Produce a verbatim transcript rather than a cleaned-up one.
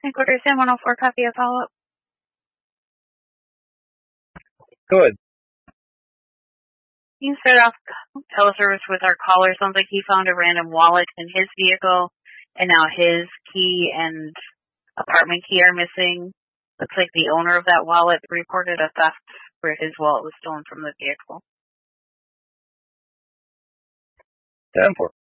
Headquarters Sam one oh four, copy of follow-up. Good. You can start off teleservice with our caller. Sounds like he found a random wallet in his vehicle, and now his key and apartment key are missing. Looks like the owner of that wallet reported a theft where his wallet was stolen from the vehicle. ten four.